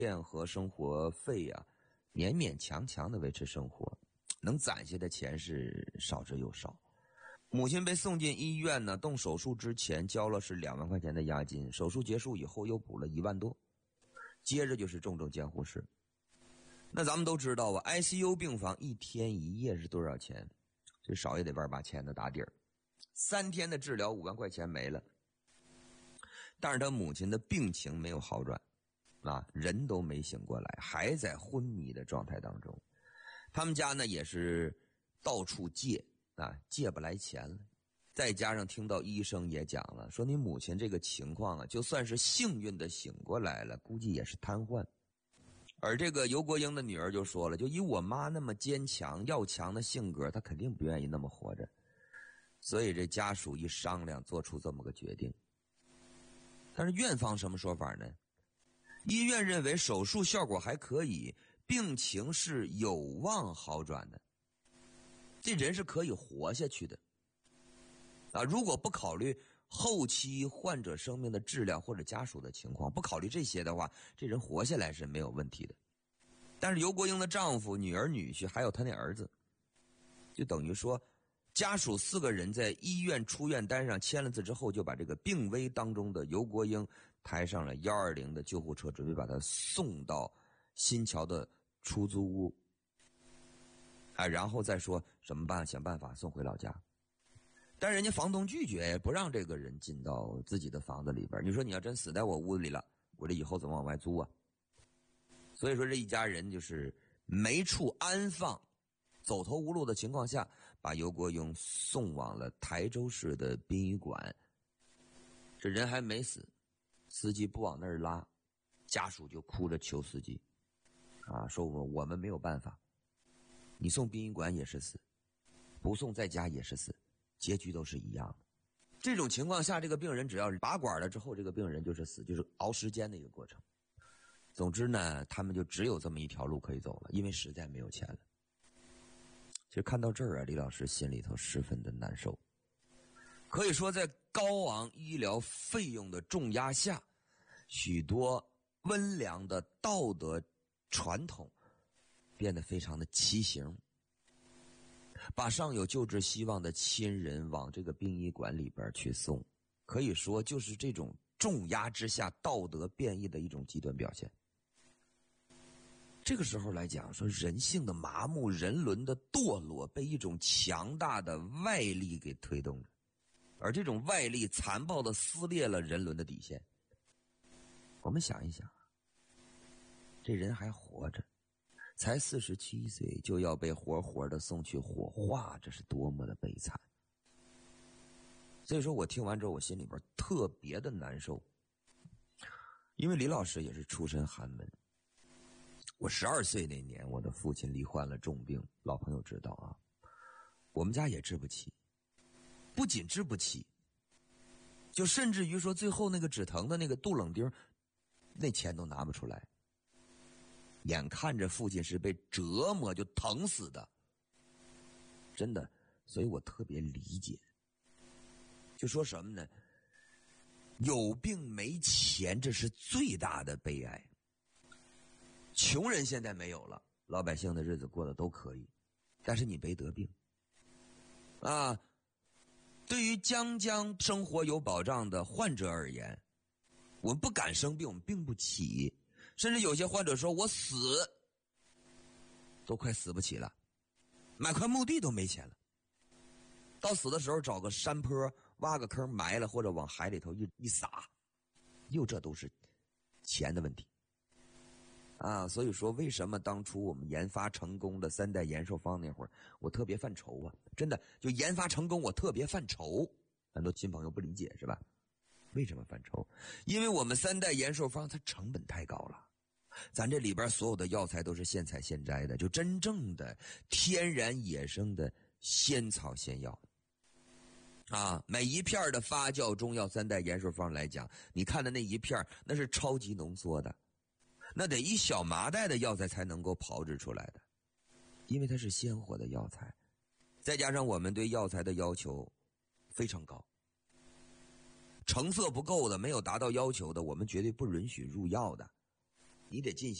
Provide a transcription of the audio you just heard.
店和生活费啊，勉勉强强的维持生活，能攒下的钱是少之又少。母亲被送进医院呢，动手术之前交了是2万块钱的押金，手术结束以后又补了1万多，接着就是重症监护室。那咱们都知道啊 ，ICU 病房1天1夜是多少钱？最少也得万把钱的打底儿。3天的治疗5万块钱没了，但是他母亲的病情没有好转，人都没醒过来，还在昏迷的状态当中。他们家呢也是到处借借不来钱了，再加上听到医生也讲了，说你母亲这个情况啊，就算是幸运的醒过来了，估计也是瘫痪。而这个尤国英的女儿就说了，就以我妈那么坚强要强的性格，她肯定不愿意那么活着。所以这家属一商量，做出这么个决定。但是院方什么说法呢？医院认为手术效果还可以，病情是有望好转的，这人是可以活下去的。如果不考虑后期患者生命的质量或者家属的情况，不考虑这些的话，这人活下来是没有问题的。但是尤国英的丈夫、女儿、女婿还有他那儿子，就等于说家属4个人在医院出院单上签了字之后，就把这个病危当中的尤国英抬上了120的救护车，准备把他送到新桥的出租屋，然后再说什么想办法送回老家。但人家房东拒绝，不让这个人进到自己的房子里边。你说你要真死在我屋里了，我这以后怎么往外租啊？所以说这一家人就是没处安放，走投无路的情况下，把尤国英送往了台州市的殡仪馆。这人还没死，司机不往那儿拉，家属就哭着求司机说我们没有办法，你送殡仪馆也是死，不送在家也是死，结局都是一样的。这种情况下，这个病人只要拔管了之后，这个病人就是死，就是熬时间的一个过程。总之呢，他们就只有这么一条路可以走了，因为实在没有钱了。其实看到这儿李老师心里头十分的难受。可以说在高昂医疗费用的重压下，许多温良的道德传统变得非常的畸形，把尚有救治希望的亲人往这个殡仪馆里边去送，可以说就是这种重压之下道德变异的一种极端表现。这个时候来讲，说人性的麻木，人伦的堕落被一种强大的外力给推动着，而这种外力残暴地撕裂了人伦的底线。我们想一想，这人还活着，才47岁就要被活活的送去火化，这是多么的悲惨。所以说我听完之后，我心里边特别的难受。因为李老师也是出身寒门，我12岁那年，我的父亲罹患了重病，老朋友知道啊，我们家也治不起，不仅治不起，就甚至于说最后那个止疼的那个杜冷丁，那钱都拿不出来。眼看着父亲是被折磨就疼死的，真的，所以我特别理解。就说什么呢？有病没钱，这是最大的悲哀。穷人现在没有了，老百姓的日子过得都可以，但是你没得病对于将生活有保障的患者而言，我们不敢生病，我们病不起，甚至有些患者说我死都快死不起了，买块墓地都没钱了，到死的时候找个山坡挖个坑埋了，或者往海里头一撒，这都是钱的问题所以说为什么当初我们研发成功的3代延寿方那会儿，我特别犯愁啊，真的就研发成功我特别犯愁。很多新朋友不理解是吧？为什么犯愁？因为我们3代延寿方它成本太高了，咱这里边所有的药材都是现采现摘的，就真正的天然野生的仙草仙药每一片的发酵中药3代延寿方来讲，你看的那一片那是超级浓缩的，那得一小麻袋的药材才能够炮制出来的，因为它是鲜活的药材，再加上我们对药材的要求非常高，成色不够的，没有达到要求的，我们绝对不允许入药的你得进行。